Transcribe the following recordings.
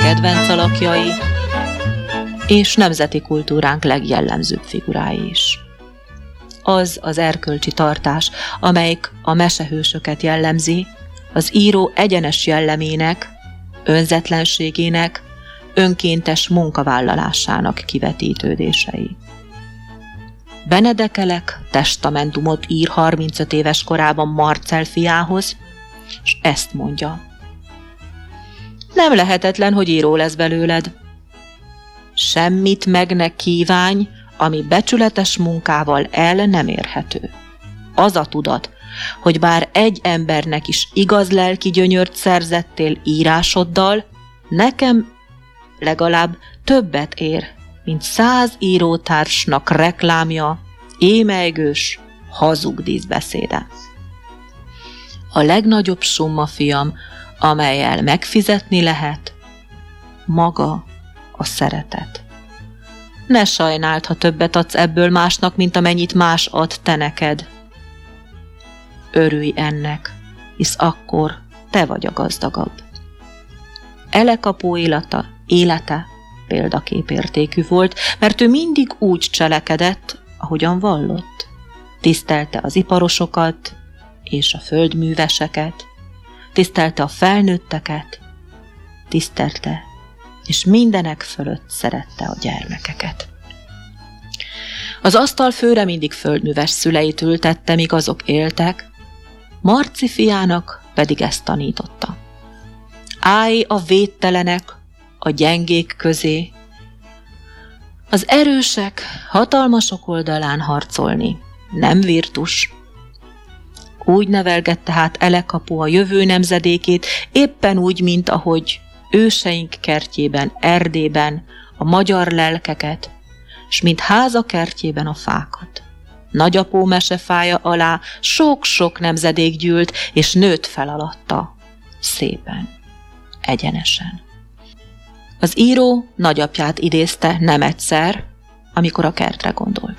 kedvenc alakjai, és nemzeti kultúránk legjellemzőbb figurái is. Az erkölcsi tartás, amelyik a mesehősöket jellemzi, az író egyenes jellemének, önzetlenségének, önkéntes munkavállalásának kivetítődései. Benedekelek testamentumot ír 35 éves korában Marcell fiához, és ezt mondja: nem lehetetlen, hogy író lesz belőled. Semmit meg ne kívánj, ami becsületes munkával el nem érhető. Az a tudat, hogy bár egy embernek is igaz lelki gyönyört szerzettél írásoddal, nekem legalább többet ér, mint 100 írótársnak reklámja, émelygős, hazug díszbeszéde. A legnagyobb summa, fiam, amellyel megfizetni lehet, maga a szeretet. Ne sajnáld, ha többet adsz ebből másnak, mint amennyit más ad te neked. Örülj ennek, hisz akkor te vagy a gazdagabb. Elekapó élete példaképértékű volt, mert ő mindig úgy cselekedett, ahogyan vallott. Tisztelte az iparosokat és a földműveseket, tisztelte a felnőtteket, tisztelte, és mindenek fölött szerette a gyermekeket. Az asztalfőre mindig földműves szüleit ültette, míg azok éltek, Marci fiának pedig ezt tanította. Állj a védtelenek, a gyengék közé, az erősek, hatalmasok oldalán harcolni, nem virtus. Úgy nevelgette hát Elekapó a jövő nemzedékét, éppen úgy, mint ahogy őseink kertjében, Erdélyben a magyar lelkeket, s mint háza kertjében a fákat. Nagyapó mesefája alá sok-sok nemzedék gyűlt, és nőtt fel alatta, szépen, egyenesen. Az író nagyapját idézte nem egyszer, amikor a kertre gondolt.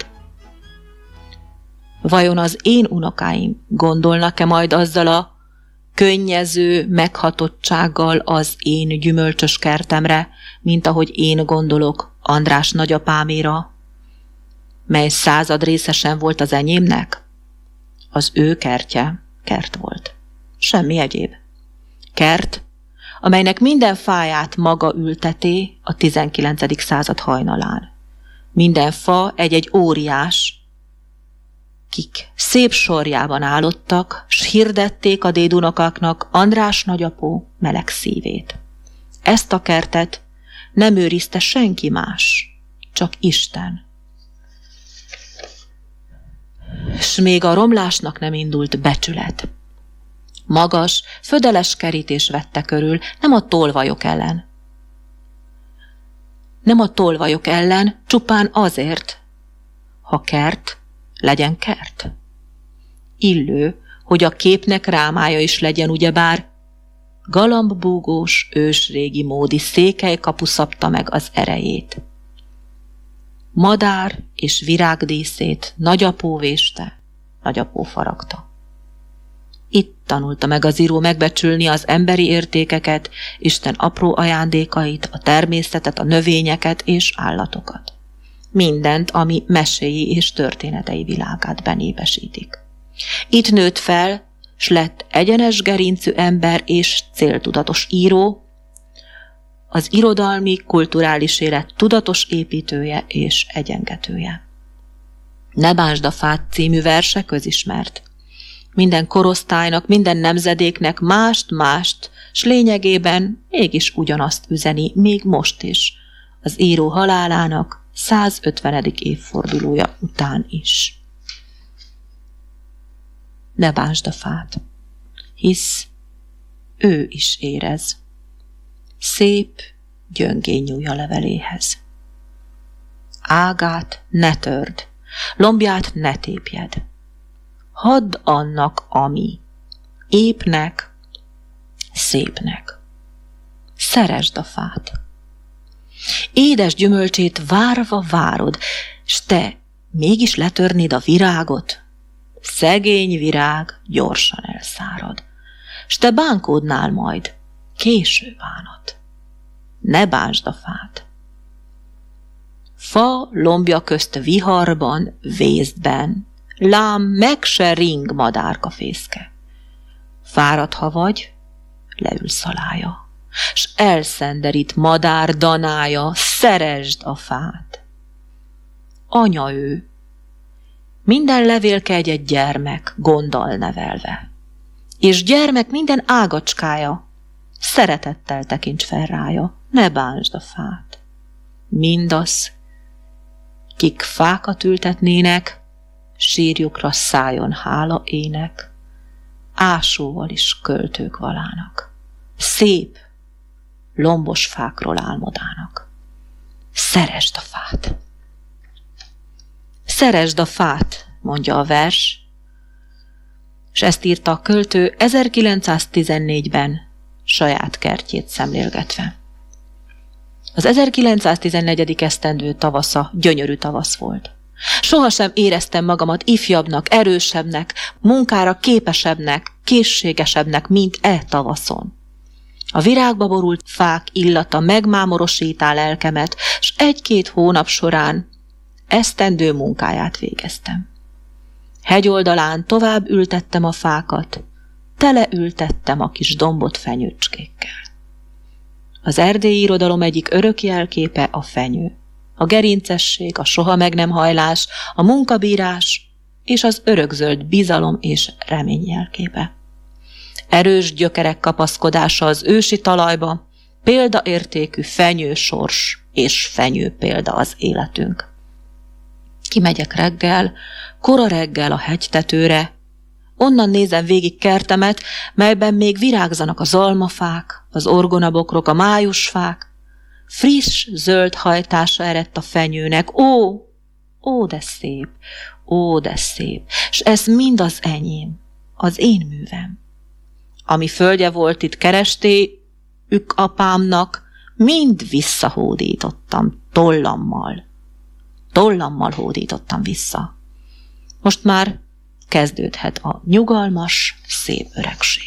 Vajon az én unokáim gondolnak-e majd azzal a könnyező meghatottsággal az én gyümölcsös kertemre, mint ahogy én gondolok András nagyapáméra, mely századrészesen volt az enyémnek? Az ő kertje kert volt. Semmi egyéb. Kert, amelynek minden fáját maga ülteté a 19. század hajnalán. Minden fa egy-egy óriás, kik szép sorjában állottak, s hirdették a dédunokáknak András nagyapó meleg szívét. Ezt a kertet nem őrizte senki más, csak Isten. S még a romlásnak nem indult becsület. Magas, födeles kerítés vette körül, nem a tolvajok ellen. Nem a tolvajok ellen, csupán azért, ha kert, legyen kert. Illő, hogy a képnek rámája is legyen, ugyebár galambbúgós, ősrégi módi székelykapu szabta meg az erejét. Madár és virágdíszét nagyapó véste, nagyapó faragta. Itt tanulta meg az író megbecsülni az emberi értékeket, Isten apró ajándékait, a természetet, a növényeket és állatokat. Mindent, ami meséi és történetei világát benépesítik. Itt nőtt fel, s lett egyenes gerincű ember és céltudatos író, az irodalmi, kulturális élet tudatos építője és egyengetője. Ne bánsd a fát című verse közismert. Minden korosztálynak, minden nemzedéknek mást, s lényegében mégis ugyanazt üzeni, még most is, az író halálának 150. évfordulója után is. Ne bánsd a fát, hisz ő is érez. Szép, gyöngén nyúj a leveléhez. Ágát ne törd, lombját ne tépjed. Hadd annak, ami épnek, szépnek. Szeresd a fát. Édes gyümölcsét várva várod, s te mégis letörnéd a virágot. Szegény virág gyorsan elszárad, s te bánkódnál majd, késő bánat. ne bánsd a fát. Fa lombja közt viharban, vészben, lám meg se ring madárkafészke. Fáradt ha vagy, leülsz alája, s elszenderít madár danája, szeresd a fát. Anya ő, minden levélke egy gyermek, gonddal nevelve, és gyermek minden ágacskája, szeretettel tekints fel rája, ne bánsd a fát. Mindaz, kik fákat ültetnének, sírjukra szálljon hála ének, ásóval is költők valának, szép, lombos fákról álmodának. Szeresd a fát! Szeresd a fát, mondja a vers, és ezt írta a költő 1914-ben, saját kertjét szemlélgetve. Az 1914. esztendő tavasza gyönyörű tavasz volt. Sohasem éreztem magamat ifjabbnak, erősebbnek, munkára képesebbnek, készségesebbnek, mint tavaszon. A virágba borult fák illata megmámorosítá lelkemet, s 1-2 hónap során esztendő munkáját végeztem. Hegyoldalán tovább ültettem a fákat, teleültettem a kis dombot fenyőcskékkel. Az erdélyi irodalom egyik örök jelképe a fenyő, a gerincesség, a soha meg nem hajlás, a munkabírás és az örökzöld bizalom és remény jelképe. Erős gyökerek kapaszkodása az ősi talajba, példaértékű fenyősors és fenyő példa az életünk. Kimegyek reggel, kora reggel a hegytetőre, onnan nézem végig kertemet, melyben még virágzanak az almafák, az orgonabokrok, a májusfák. Friss, zöld hajtása eredt a fenyőnek. Ó, de szép, ó, de szép, s ez mind az enyém, az én művem. Ami földje volt itt kerestéük apámnak, mind visszahódítottam tollammal. Tollammal hódítottam vissza. Most már kezdődhet a nyugalmas, szép öregség.